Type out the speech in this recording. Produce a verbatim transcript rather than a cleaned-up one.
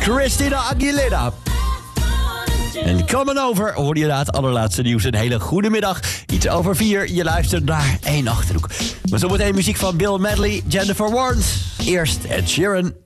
Christina Aguilera. En Coming Over hoor je na het allerlaatste nieuws. Een hele goede middag. Iets over vier. Je luistert naar één Achterhoek. Maar zometeen muziek van Bill Medley, Jennifer Warnes. Eerst Ed Sheeran.